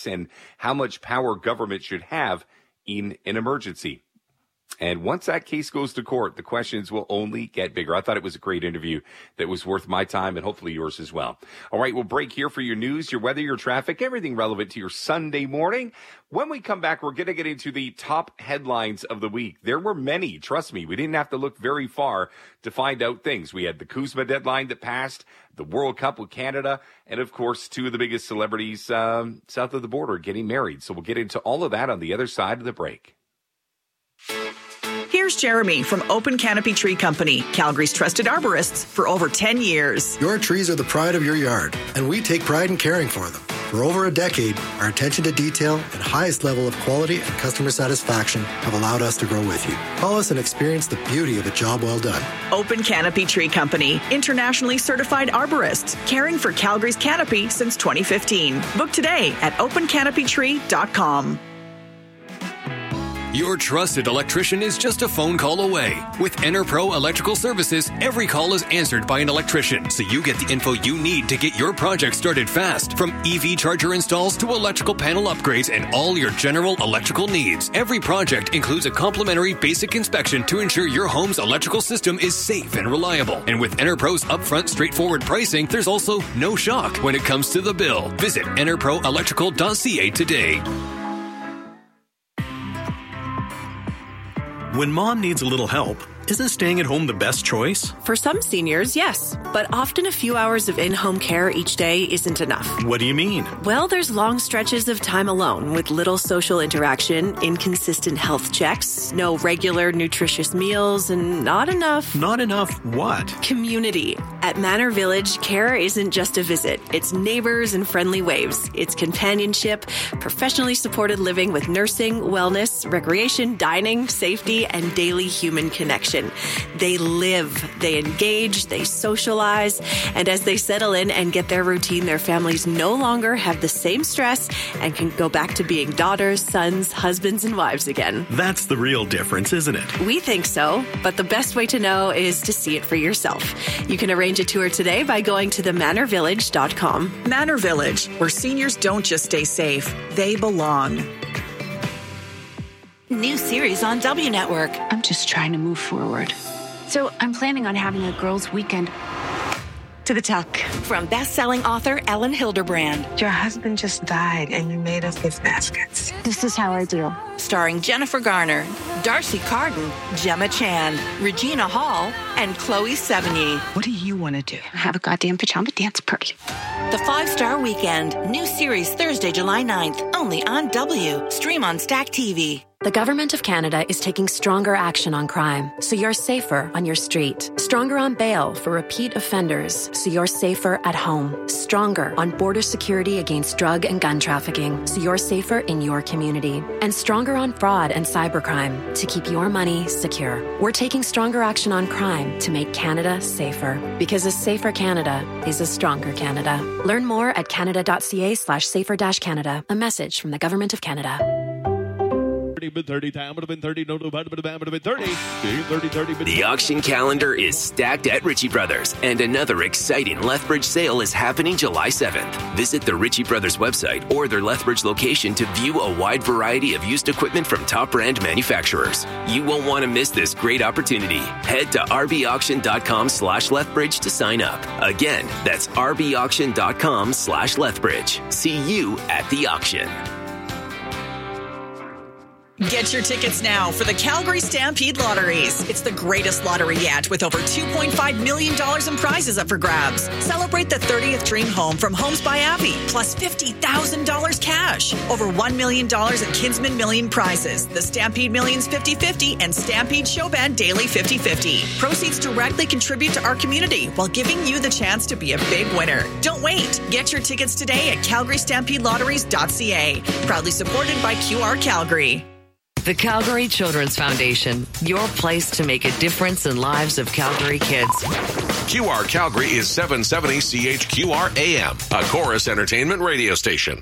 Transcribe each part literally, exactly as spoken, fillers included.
case and how much power government should have in an emergency. And once that case goes to court, the questions will only get bigger. I thought it was a great interview that was worth my time and hopefully yours as well. All right, we'll break here for your news, your weather, your traffic, everything relevant to your Sunday morning. When we come back, we're going to get into the top headlines of the week. There were many. Trust me, we didn't have to look very far to find out things. We had the Kuzma deadline that passed, the World Cup with Canada, and of course, two of the biggest celebrities um, south of the border getting married. So we'll get into all of that on the other side of the break. Here's Jeremy from Open Canopy Tree Company, Calgary's trusted arborists for over ten years. Your trees are the pride of your yard, and we take pride in caring for them. For over a decade, our attention to detail and highest level of quality and customer satisfaction have allowed us to grow with you. Call us and experience the beauty of a job well done. Open Canopy Tree Company, internationally certified arborists, caring for Calgary's canopy since twenty fifteen. Book today at open canopy tree dot com. Your trusted electrician is just a phone call away. With EnerPro Electrical Services, every call is answered by an electrician, so you get the info you need to get your project started fast. From E V charger installs to electrical panel upgrades and all your general electrical needs. Every project includes a complimentary basic inspection to ensure your home's electrical system is safe and reliable. And with EnerPro's upfront straightforward pricing, there's also no shock when it comes to the bill. Visit enerpro electrical dot c a today. When mom needs a little help, isn't staying at home the best choice? For some seniors, yes. But often a few hours of in-home care each day isn't enough. What do you mean? Well, there's long stretches of time alone with little social interaction, inconsistent health checks, no regular nutritious meals, and not enough... Not enough what? Community. At Manor Village, care isn't just a visit. It's neighbors and friendly waves. It's companionship, professionally supported living with nursing, wellness, recreation, dining, safety, and daily human connection. They live, they engage, they socialize, and as they settle in and get their routine, their families no longer have the same stress and can go back to being daughters, sons, husbands, and wives again. That's the real difference, isn't it? We think so, but the best way to know is to see it for yourself. You can arrange a tour today by going to the manor village dot com. Manor Village, where seniors don't just stay safe, they belong. New series on W Network. I'm just trying to move forward. So I'm planning on having a girls' weekend. To the tuck. From best-selling author Ellen Hilderbrand. Your husband just died and you made us gift baskets. This is how I do. Starring Jennifer Garner, Darcy Carden, Gemma Chan, Regina Hall, and Chloe Sevigny. What do you want to do? Have a goddamn pajama dance party. The Five-Star Weekend. New series Thursday, July ninth. Only on W. Stream on Stack T V. The Government of Canada is taking stronger action on crime, so you're safer on your street. Stronger on bail for repeat offenders, so you're safer at home. Stronger on border security against drug and gun trafficking, so you're safer in your community. And stronger on fraud and cybercrime, to keep your money secure. We're taking stronger action on crime to make Canada safer. Because a safer Canada is a stronger Canada. Learn more at canada.ca slash safer dash Canada. A message from the Government of Canada. thirty, time would have been thirty, no, no, would have been thirty. thirty, thirty, the auction calendar is stacked at Ritchie Brothers, and another exciting Lethbridge sale is happening July seventh. Visit the Ritchie Brothers website or their Lethbridge location to view a wide variety of used equipment from top brand manufacturers. You won't want to miss this great opportunity. Head to rbauction.com slash Lethbridge to sign up. Again, that's rbauction.com slash Lethbridge. See you at the auction. Get your tickets now for the Calgary Stampede Lotteries. It's the greatest lottery yet, with over two point five million dollars in prizes up for grabs. Celebrate the thirtieth dream home from Homes by Abbey, plus fifty thousand dollars cash. Over one million dollars in Kinsman Million prizes, the Stampede Millions fifty-fifty and Stampede Showband Daily fifty-fifty. Proceeds directly contribute to our community while giving you the chance to be a big winner. Don't wait. Get your tickets today at calgary stampede lotteries dot c a. Proudly supported by Q R Calgary. The Calgary Children's Foundation, your place to make a difference in lives of Calgary kids. Q R Calgary is seven seventy C H Q R A M, a Chorus Entertainment radio station.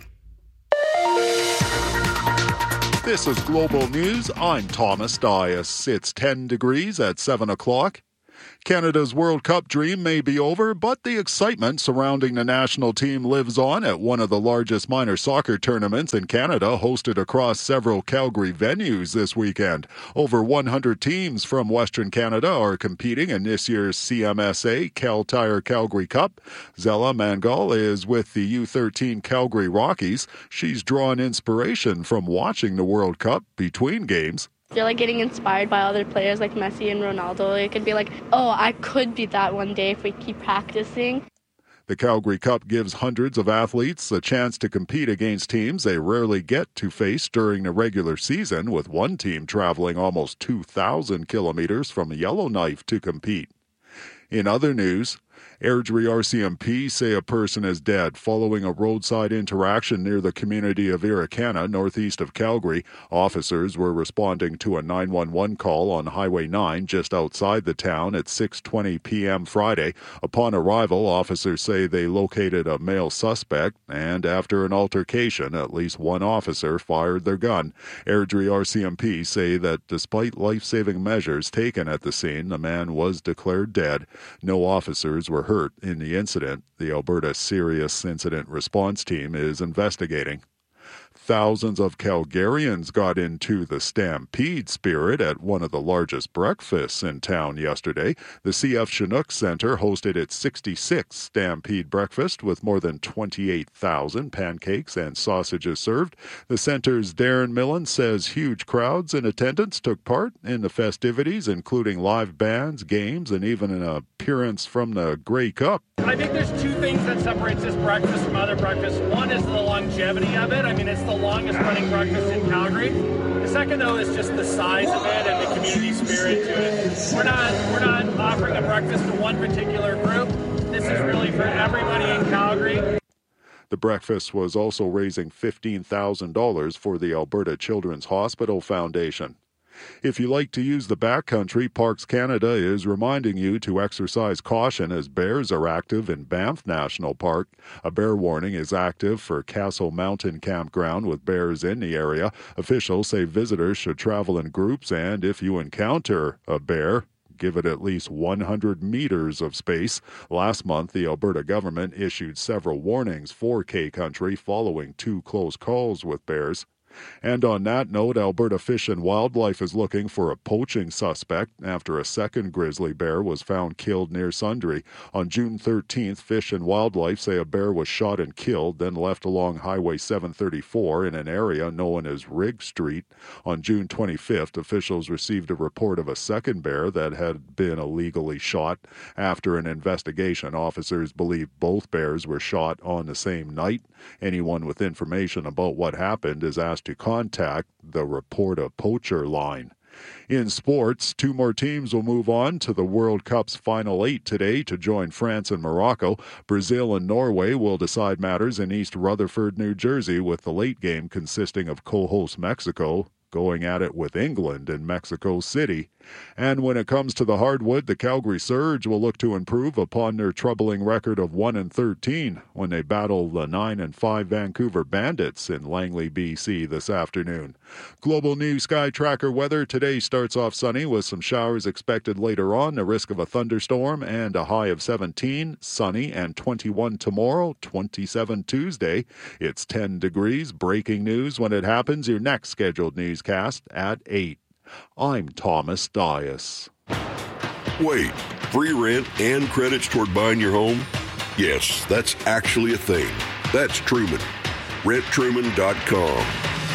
This is Global News. I'm Thomas Dias. It's ten degrees at seven o'clock. Canada's World Cup dream may be over, but the excitement surrounding the national team lives on at one of the largest minor soccer tournaments in Canada, hosted across several Calgary venues this weekend. Over one hundred teams from Western Canada are competing in this year's C M S A Cal Tire Calgary Cup. Zella Mangal is with the U thirteen Calgary Rockies. She's drawn inspiration from watching the World Cup between games. I feel like getting inspired by other players like Messi and Ronaldo. It could be like, oh, I could be that one day if we keep practicing. The Calgary Cup gives hundreds of athletes a chance to compete against teams they rarely get to face during the regular season, with one team traveling almost two thousand kilometers from Yellowknife to compete. In other news, Airdrie R C M P say a person is dead following a roadside interaction near the community of Irricana, northeast of Calgary. Officers were responding to a nine one one call on Highway nine just outside the town at six twenty p.m. Friday. Upon arrival, officers say they located a male suspect, and after an altercation, at least one officer fired their gun. Airdrie R C M P say that despite life-saving measures taken at the scene, the man was declared dead. No officers were hurt in the incident. The Alberta Serious Incident Response Team is investigating. Thousands of Calgarians got into the Stampede spirit at one of the largest breakfasts in town yesterday. The C F Chinook Centre hosted its sixty-sixth Stampede breakfast with more than twenty-eight thousand pancakes and sausages served. The centre's Darren Millen says huge crowds in attendance took part in the festivities, including live bands, games, and even an appearance from the Grey Cup. I think there's two things that separates this breakfast from other breakfasts. One is the longevity of it. I mean, it's the longest running breakfast in Calgary. The second, though, is just the size of it and the community spirit to it. We're not we're not offering a breakfast to one particular group. This is really for everybody in Calgary. The breakfast was also raising fifteen thousand dollars for the Alberta Children's Hospital Foundation. If you like to use the backcountry, Parks Canada is reminding you to exercise caution as bears are active in Banff National Park. A bear warning is active for Castle Mountain Campground with bears in the area. Officials say visitors should travel in groups, and if you encounter a bear, give it at least one hundred meters of space. Last month, the Alberta government issued several warnings for K-Country following two close calls with bears. And on that note, Alberta Fish and Wildlife is looking for a poaching suspect after a second grizzly bear was found killed near Sundre. On June thirteenth, Fish and Wildlife say a bear was shot and killed, then left along Highway seven thirty-four in an area known as Rigg Street. On June twenty-fifth, officials received a report of a second bear that had been illegally shot. After an investigation, officers believe both bears were shot on the same night. Anyone with information about what happened is asked to contact the Report a Poacher line. In sports, two more teams will move on to the World Cup's final eight today to join France and Morocco. Brazil and Norway will decide matters in East Rutherford, New Jersey, with the late game consisting of co-host Mexico going at it with England in Mexico City. And when it comes to the hardwood, the Calgary Surge will look to improve upon their troubling record of one and thirteen when they battle the nine and five Vancouver Bandits in Langley, B C this afternoon. Global News Sky Tracker weather today starts off sunny with some showers expected later on, the risk of a thunderstorm, and a high of seventeen. Sunny and twenty-one tomorrow, twenty-seven Tuesday. It's ten degrees. Breaking news when it happens. Your next scheduled newscast at eight. I'm Thomas Dias. Wait, free rent and credits toward buying your home? Yes, that's actually a thing. That's Truman. rent truman dot com.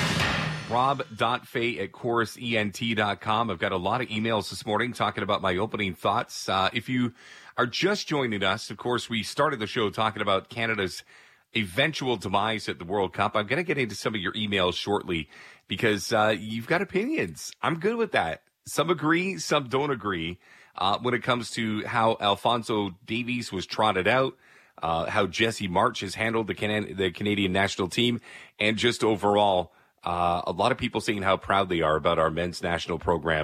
rob.fay at chorus ent dot com. I've got a lot of emails this morning talking about my opening thoughts. Uh, if you are just joining us, of course, we started the show talking about Canada's eventual demise at the World Cup. I'm going to get into some of your emails shortly because uh, you've got opinions. I'm good with that. Some agree, some don't agree uh, when it comes to how Alphonso Davies was trotted out, uh, how Jesse March has handled the, Can- the Canadian national team, and just overall, uh, a lot of people saying how proud they are about our men's national program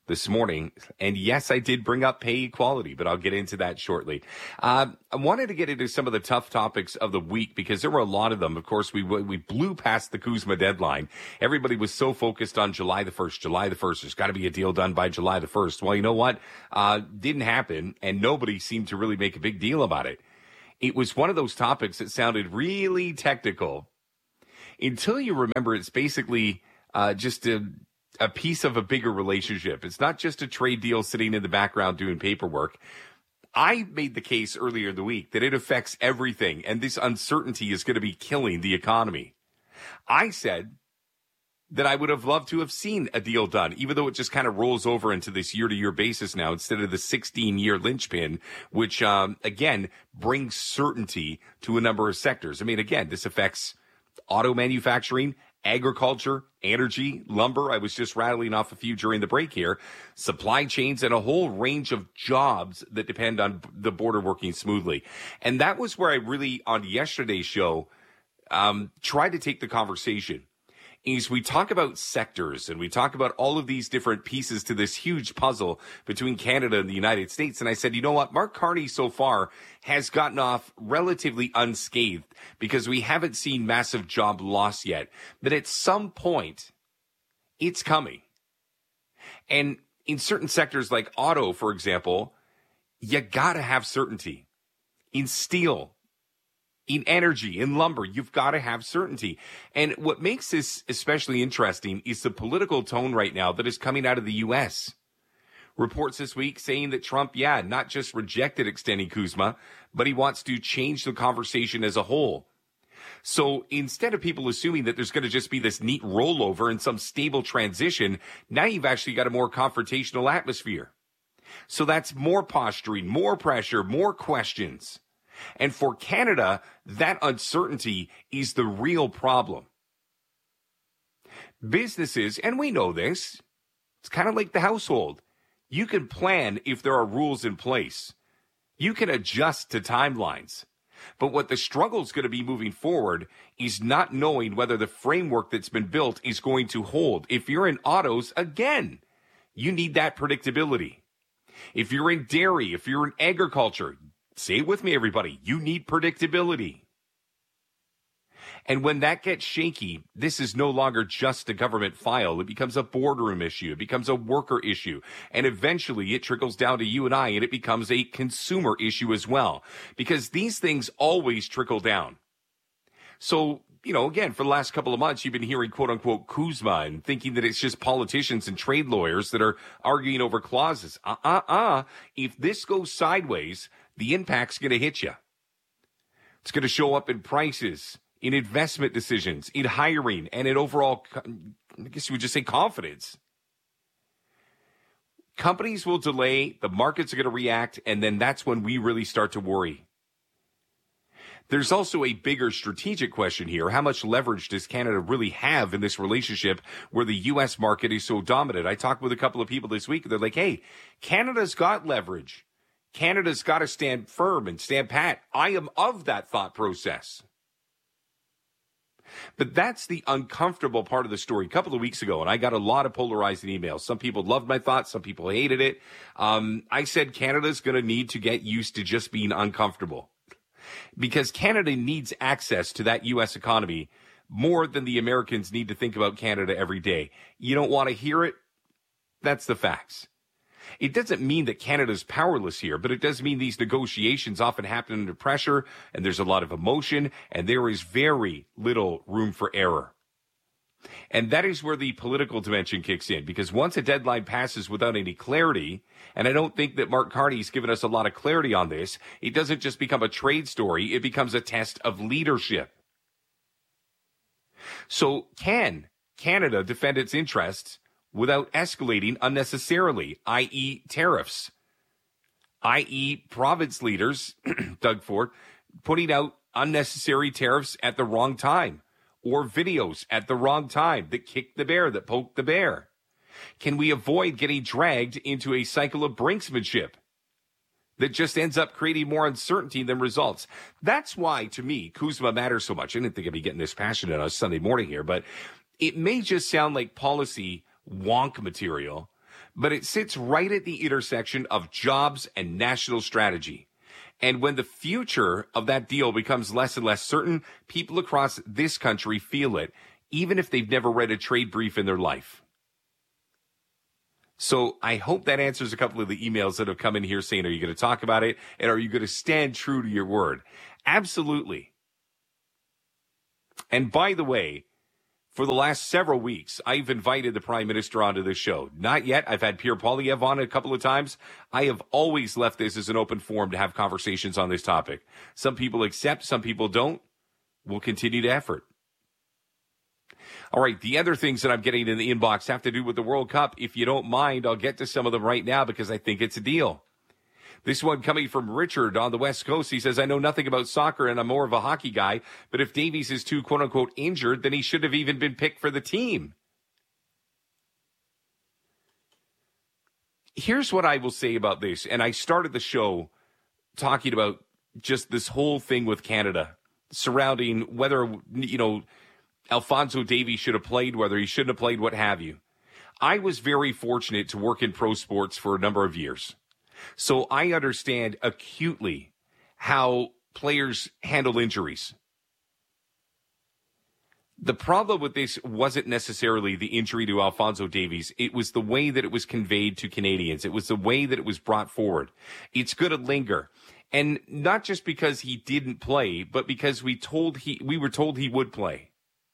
this morning. And yes, I did bring up pay equality, but I'll get into that shortly. Uh, I wanted to get into some of the tough topics of the week because there were a lot of them. Of course, we we blew past the Kuzma deadline. Everybody was so focused on July the first. July the first. There's got to be a deal done by July the first. Well, you know what? Uh, didn't happen, and nobody seemed to really make a big deal about it. It was one of those topics that sounded really technical until you remember it's basically uh, just a a piece of a bigger relationship. It's not just a trade deal sitting in the background doing paperwork. I made the case earlier in the week that it affects everything, and this uncertainty is going to be killing the economy. I said that I would have loved to have seen a deal done, even though it just kind of rolls over into this year-to-year basis now instead of the sixteen-year linchpin, which, um, again, brings certainty to a number of sectors. I mean, again, this affects auto manufacturing, agriculture, energy, lumber. I was just rattling off a few during the break here. Supply chains and a whole range of jobs that depend on the border working smoothly. And that was where I really, on yesterday's show, um, tried to take the conversation. Is we talk about sectors and we talk about all of these different pieces to this huge puzzle between Canada and the United States. And I said, you know what? Mark Carney so far has gotten off relatively unscathed because we haven't seen massive job loss yet. But at some point, it's coming. And in certain sectors like auto, for example, you got to have certainty. In steel, in energy, in lumber, you've got to have certainty. And what makes this especially interesting is the political tone right now that is coming out of the U S. Reports this week saying that Trump, yeah, not just rejected extending Kuzma, but he wants to change the conversation as a whole. So instead of people assuming that there's going to just be this neat rollover and some stable transition, now you've actually got a more confrontational atmosphere. So that's more posturing, more pressure, more questions. And for Canada, that uncertainty is the real problem. Businesses, and we know this, it's kind of like the household. You can plan if there are rules in place. You can adjust to timelines. But what the struggle is going to be moving forward is not knowing whether the framework that's been built is going to hold. If you're in autos, again, you need that predictability. If you're in dairy, if you're in agriculture, say it with me, everybody. You need predictability. And when that gets shaky, this is no longer just a government file. It becomes a boardroom issue. It becomes a worker issue. And eventually it trickles down to you and I, and it becomes a consumer issue as well. Because these things always trickle down. So, you know, again, for the last couple of months, you've been hearing quote-unquote Kuzma and thinking that it's just politicians and trade lawyers that are arguing over clauses. Uh-uh-uh. If this goes sideways, the impact's going to hit you. It's going to show up in prices, in investment decisions, in hiring, and in overall, I guess you would just say confidence. Companies will delay, the markets are going to react, and then that's when we really start to worry. There's also a bigger strategic question here. How much leverage does Canada really have in this relationship where the U S market is so dominant? I talked with a couple of people this week. They're like, hey, Canada's got leverage. Canada's got to stand firm and stand pat. I am of that thought process. But that's the uncomfortable part of the story. A couple of weeks ago, and I got a lot of polarizing emails. Some people loved my thoughts. Some people hated it. Um, I said Canada's going to need to get used to just being uncomfortable because Canada needs access to that U S economy more than the Americans need to think about Canada every day. You don't want to hear it? That's the facts. It doesn't mean that Canada's powerless here, but it does mean these negotiations often happen under pressure, and there's a lot of emotion, and there is very little room for error. And that is where the political dimension kicks in, because once a deadline passes without any clarity, and I don't think that Mark Carney's given us a lot of clarity on this, it doesn't just become a trade story, it becomes a test of leadership. So can Canada defend its interests without escalating unnecessarily, that is tariffs, that is province leaders, Doug Ford, putting out unnecessary tariffs at the wrong time, or videos at the wrong time that kick the bear, that poke the bear? Can we avoid getting dragged into a cycle of brinksmanship that just ends up creating more uncertainty than results? That's why, to me, Kuzma matters so much. I didn't think I'd be getting this passionate on a Sunday morning here, but it may just sound like policy wonk material, but it sits right at the intersection of jobs and national strategy. And when the future of that deal becomes less and less certain, people across this country feel it, even if they've never read a trade brief in their life. So I hope that answers a couple of the emails that have come in here saying, are you going to talk about it? And are you going to stand true to your word? Absolutely. And by the way, for the last several weeks, I've invited the Prime Minister onto this show. Not yet. I've had Pierre Poilievre on a couple of times. I have always left this as an open forum to have conversations on this topic. Some people accept, some people don't. We'll continue to effort. All right, the other things that I'm getting in the inbox have to do with the World Cup. If you don't mind, I'll get to some of them right now because I think it's a deal. This one coming from Richard on the West Coast. He says, I know nothing about soccer and I'm more of a hockey guy, but if Davies is too quote-unquote injured, then he should have even been picked for the team. Here's what I will say about this, and I started the show talking about just this whole thing with Canada surrounding whether, you know, Alphonso Davies should have played, whether he shouldn't have played, what have you. I was very fortunate to work in pro sports for a number of years. So I understand acutely how players handle injuries. The problem with this wasn't necessarily the injury to Alphonso Davies. It was the way that it was conveyed to Canadians. It was the way that it was brought forward. It's going to linger. And not just because he didn't play, but because we told he we were told he would play.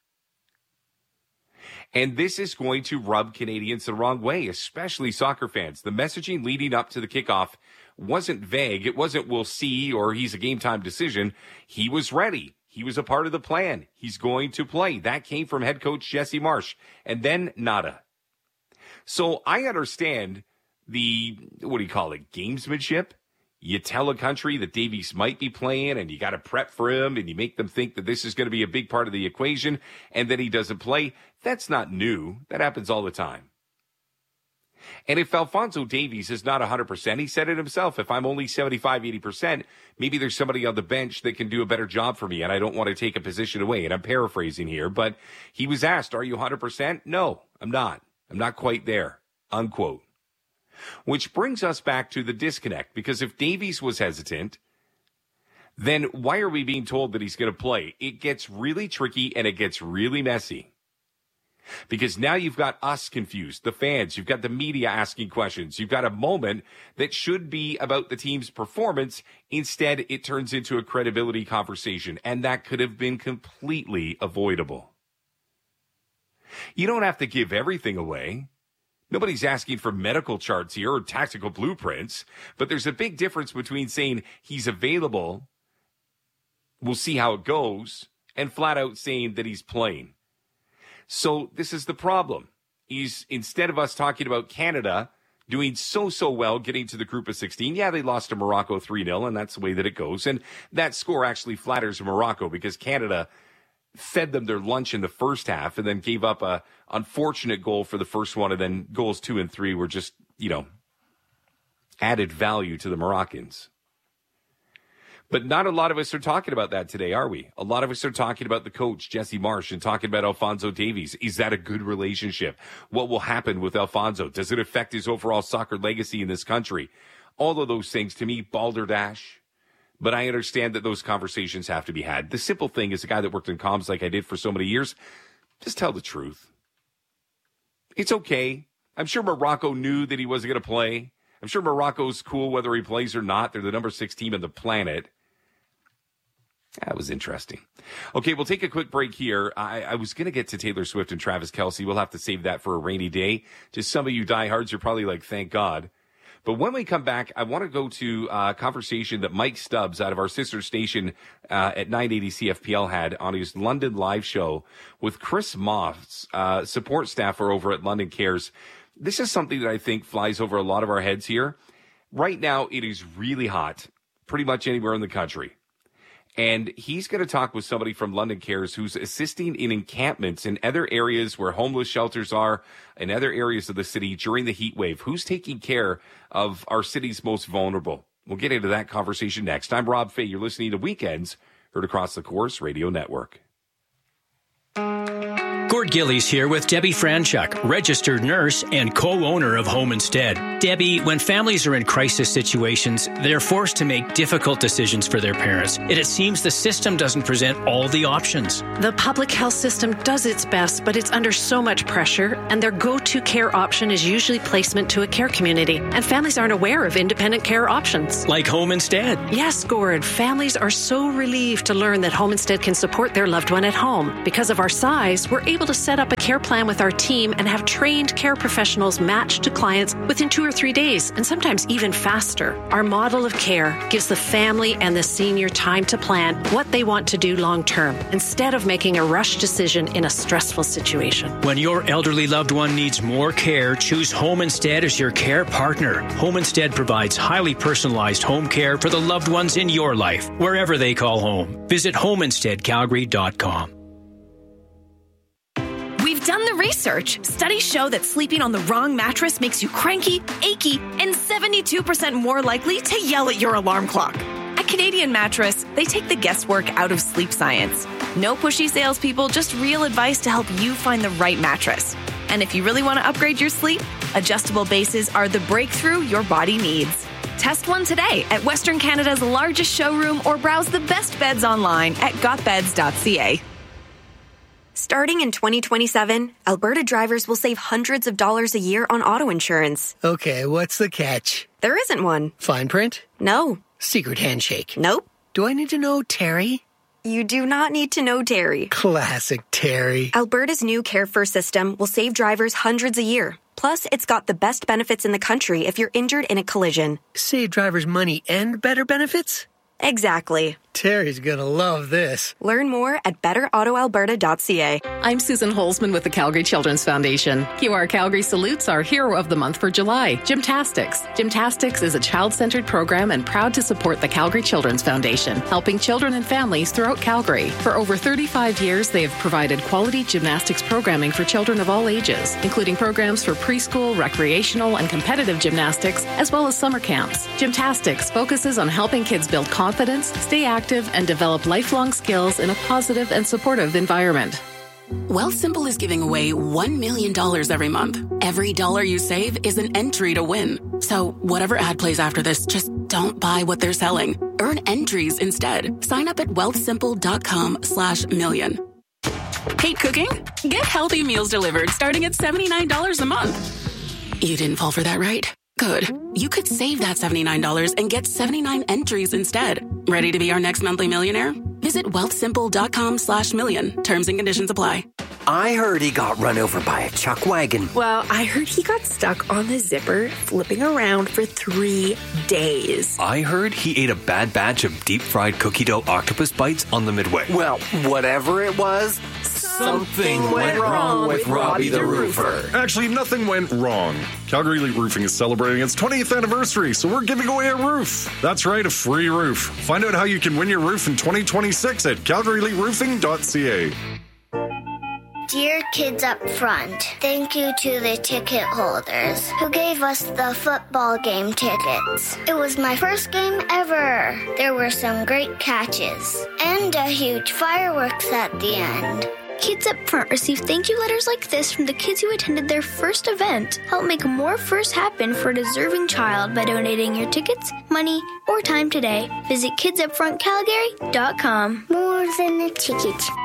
And this is going to rub Canadians the wrong way, especially soccer fans. The messaging leading up to the kickoff wasn't vague. It wasn't we'll see or he's a game time decision. He was ready. He was a part of the plan. He's going to play. That came from head coach Jesse Marsh. And then nada. So I understand the, what do you call it, gamesmanship? You tell a country that Davies might be playing and you got to prep for him and you make them think that this is going to be a big part of the equation and then he doesn't play. That's not new. That happens all the time. And if Alphonso Davies is not one hundred percent, he said it himself, if I'm only seventy-five, eighty percent, maybe there's somebody on the bench that can do a better job for me and I don't want to take a position away. And I'm paraphrasing here, but he was asked, are you one hundred percent? No, I'm not. I'm not quite there. Unquote. Which brings us back to the disconnect, because if Davies was hesitant, then why are we being told that he's going to play? It gets really tricky and it gets really messy. Because now you've got us confused, the fans, you've got the media asking questions, you've got a moment that should be about the team's performance. Instead, it turns into a credibility conversation, and that could have been completely avoidable. You don't have to give everything away. Nobody's asking for medical charts here or tactical blueprints, but there's a big difference between saying he's available, we'll see how it goes, and flat out saying that he's playing. So this is the problem. He's, instead of us talking about Canada doing so, so well, getting to the group of sixteen, yeah, they lost to Morocco three nil, and that's the way that it goes. And that score actually flatters Morocco because Canada fed them their lunch in the first half and then gave up a unfortunate goal for the first one, and then goals two and three were just, you know, added value to the Moroccans. But not a lot of us are talking about that today, are we? A lot of us are talking about the coach, Jesse Marsh, and talking about Alphonso Davies. Is that a good relationship? What will happen with Alphonso? Does it affect his overall soccer legacy in this country? All of those things, to me, balderdash. But I understand that those conversations have to be had. The simple thing is, a guy that worked in comms like I did for so many years, just tell the truth. It's okay. I'm sure Morocco knew that he wasn't going to play. I'm sure Morocco's cool whether he plays or not. They're the number six team on the planet. That was interesting. Okay, we'll take a quick break here. I, I was going to get to Taylor Swift and Travis Kelce. We'll have to save that for a rainy day. To some of you diehards, you're probably like, thank God. But when we come back, I want to go to a conversation that Mike Stubbs out of our sister station uh, at nine eighty C F P L had on his London live show with Chris Moss, uh, support staffer over at London Cares. This is something that I think flies over a lot of our heads here. Right now, it is really hot pretty much anywhere in the country. And he's going to talk with somebody from London Cares who's assisting in encampments in other areas where homeless shelters are, in other areas of the city during the heat wave. Who's taking care of our city's most vulnerable? We'll get into that conversation next. I'm Rob Fay. You're listening to Weekends, heard across the Corus Radio Network. Gord Gillies here with Debbie Franchuk, registered nurse and co-owner of Home Instead. Debbie, when families are in crisis situations, they're forced to make difficult decisions for their parents, and it seems the system doesn't present all the options. The public health system does its best, but it's under so much pressure, and their go-to care option is usually placement to a care community, and families aren't aware of independent care options. Like Home Instead. Yes, Gord. Families are so relieved to learn that Home Instead can support their loved one at home. Because of our size, we're able to set up a care plan with our team and have trained care professionals matched to clients within two or three days, and sometimes even faster. Our model of care gives the family and the senior time to plan what they want to do long term, instead of making a rush decision in a stressful situation. When your elderly loved one needs more care, choose Home Instead as your care partner. Home Instead provides highly personalized home care for the loved ones in your life, wherever they call home. Visit home instead calgary dot com. We've done the research. Studies show that sleeping on the wrong mattress makes you cranky, achy, and seventy-two percent more likely to yell at your alarm clock. At Canadian Mattress, they take the guesswork out of sleep science. No pushy salespeople, just real advice to help you find the right mattress. And if you really want to upgrade your sleep, adjustable bases are the breakthrough your body needs. Test one today at Western Canada's largest showroom or browse the best beds online at got beds dot c a. Starting in twenty twenty-seven, Alberta drivers will save hundreds of dollars a year on auto insurance. Okay, what's the catch? There isn't one. Fine print? No. Secret handshake? Nope. Do I need to know Terry? You do not need to know Terry. Classic Terry. Alberta's new Care First system will save drivers hundreds a year. Plus, it's got the best benefits in the country if you're injured in a collision. Save drivers money and better benefits? Exactly. Terry's gonna love this. Learn more at better auto alberta dot c a. I'm Susan Holzman with the Calgary Children's Foundation. Q R Calgary salutes our hero of the month for July, Gymtastics. Gymtastics is a child-centered program and proud to support the Calgary Children's Foundation, helping children and families throughout Calgary. For over thirty-five years, they have provided quality gymnastics programming for children of all ages, including programs for preschool, recreational, and competitive gymnastics, as well as summer camps. Gymtastics focuses on helping kids build confidence, stay active, and develop lifelong skills in a positive and supportive environment. Wealthsimple is giving away one million dollars every month. Every dollar you save is an entry to win. So whatever ad plays after this, just don't buy what they're selling. Earn entries instead. Sign up at wealthsimple.com slash million. Hate cooking? Get healthy meals delivered starting at seventy-nine dollars a month. You didn't fall for that, right? Good. You could save that seventy-nine dollars and get seventy-nine entries instead. Ready to be our next monthly millionaire? Visit wealthsimple.com slash million. Terms and conditions apply. I heard he got run over by a chuck wagon. Well, I heard he got stuck on the zipper, flipping around for three days. I heard he ate a bad batch of deep-fried cookie dough octopus bites on the Midway. Well, whatever it was, something went wrong with Robbie the Roofer. Actually, nothing went wrong. Calgary Elite Roofing is celebrating its twentieth anniversary, so we're giving away a roof. That's right, a free roof. Find out how you can win your roof in twenty twenty-six at calgary elite roofing dot c a. Dear Kids Up Front, thank you to the ticket holders who gave us the football game tickets. It was my first game ever. There were some great catches and a huge fireworks at the end. Kids Up Front receive thank you letters like this from the kids who attended their first event. Help make more firsts happen for a deserving child by donating your tickets, money, or time today. Visit kids up front calgary dot com. More than a ticket.